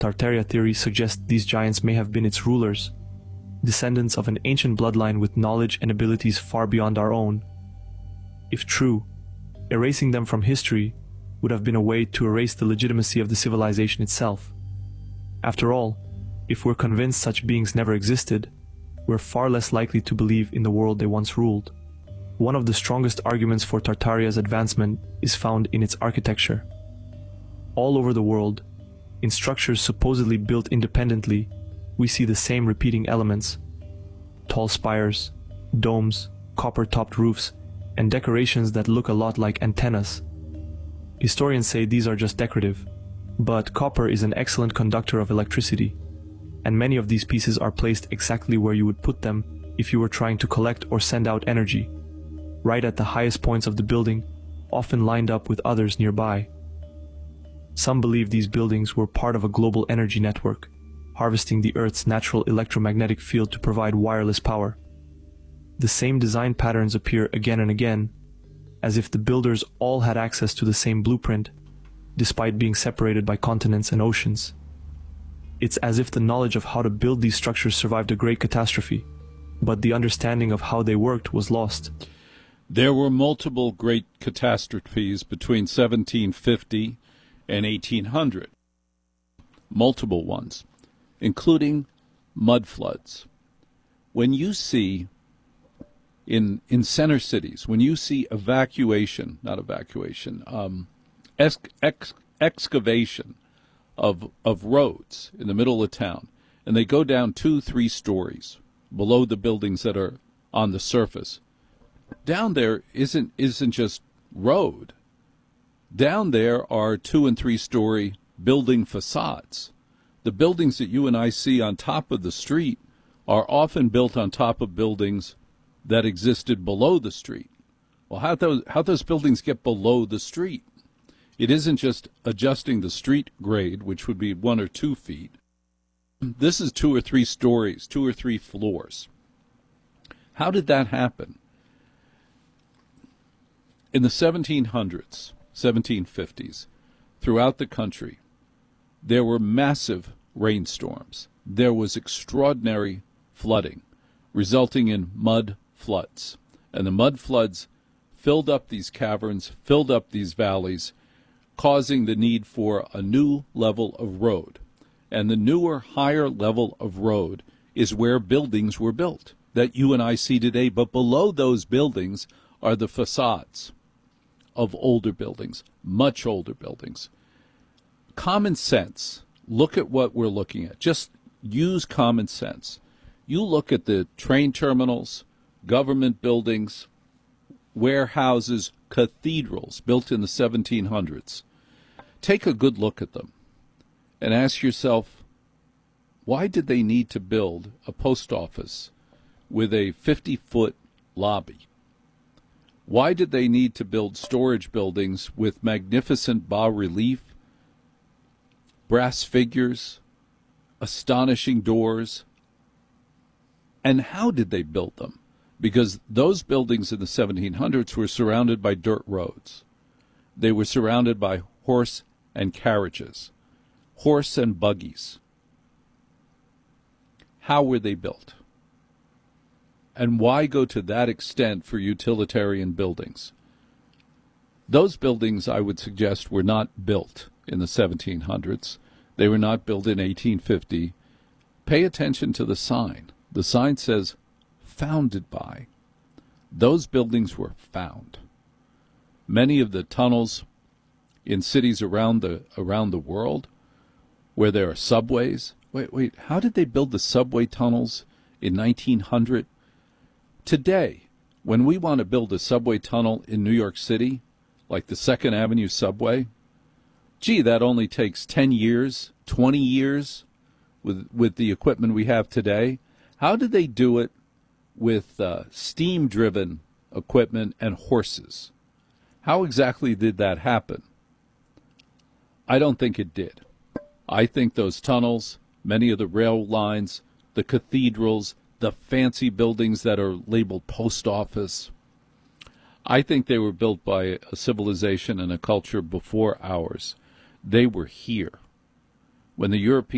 Tartaria theory suggests these giants may have been its rulers, descendants of an ancient bloodline with knowledge and abilities far beyond our own. If true, erasing them from history would have been a way to erase the legitimacy of the civilization itself. After all, if we're convinced such beings never existed, we're far less likely to believe in the world they once ruled. One of the strongest arguments for Tartaria's advancement is found in its architecture. All over the world, in structures supposedly built independently, we see the same repeating elements: tall spires, domes, copper-topped roofs, and decorations that look a lot like antennas. Historians say these are just decorative, but copper is an excellent conductor of electricity, and many of these pieces are placed exactly where you would put them if you were trying to collect or send out energy, right at the highest points of the building, often lined up with others nearby. Some believe these buildings were part of a global energy network, harvesting the Earth's natural electromagnetic field to provide wireless power. The same design patterns appear again and again, as if the builders all had access to the same blueprint, despite being separated by continents and oceans. It's as if the knowledge of how to build these structures survived a great catastrophe, but the understanding of how they worked was lost. There were multiple great catastrophes between 1750 and 1800. Multiple ones, including mud floods. When you see in center cities, when you see excavation of roads in the middle of town, and they go down 2-3 stories below the buildings that are on the surface, down there isn't just road. Down there are 2- and 3-story building facades. The buildings that you and I see on top of the street are often built on top of buildings that existed below the street. Well, how those buildings get below the street? It isn't just adjusting the street grade, which would be 1 or 2 feet. This is 2 or 3 stories, 2 or 3 floors. How did that happen? In the 1700s, 1750s, throughout the country, there were massive rainstorms. There was extraordinary flooding, resulting in mud floods. And the mud floods filled up these caverns, filled up these valleys, causing the need for a new level of road. And the newer, higher level of road is where buildings were built that you and I see today. But below those buildings are the facades of older buildings, much older buildings. Common sense. Look at what we're looking at. Just use common sense. You look at the train terminals, government buildings, warehouses, cathedrals built in the 1700s. Take a good look at them and ask yourself, why did they need to build a post office with a 50-foot lobby? Why did they need to build storage buildings with magnificent bas-relief, brass figures, astonishing doors? And how did they build them? Because those buildings in the 1700s were surrounded by dirt roads. They were surrounded by horse and carriages, horse and buggies. How were they built? And why go to that extent for utilitarian buildings? Those buildings, I would suggest, were not built in the 1700s. They were not built in 1850. Pay attention to the sign. The sign says, founded by. Those buildings were found. Many of the tunnels in cities around the world where there are subways. Wait, how did they build the subway tunnels in 1900? Today, when we want to build a subway tunnel in New York City, like the 2nd Avenue subway, gee, that only takes 10 years, 20 years with the equipment we have today. How did they do it with steam-driven equipment and horses? How exactly did that happen? I don't think it did. I think those tunnels, many of the rail lines, the cathedrals, the fancy buildings that are labeled post office, I think they were built by a civilization and a culture before ours. They were here. When the Europeans